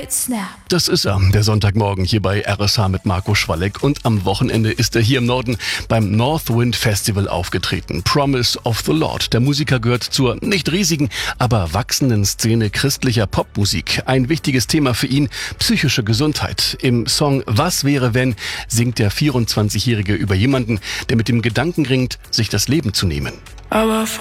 it snap. Das ist er, der Sonntagmorgen hier bei RSH mit Marco Schwalleck. Und am Wochenende ist er hier im Norden beim Northwind Festival aufgetreten. Promise of the Lord. Der Musiker gehört zur nicht riesigen, aber wachsenden Szene christlicher Popmusik. Ein wichtiges Thema für ihn, psychische Gesundheit. Im Song Was wäre wenn singt der 24-Jährige über jemanden, der mit dem Gedanken ringt, sich das Leben zu nehmen. Aber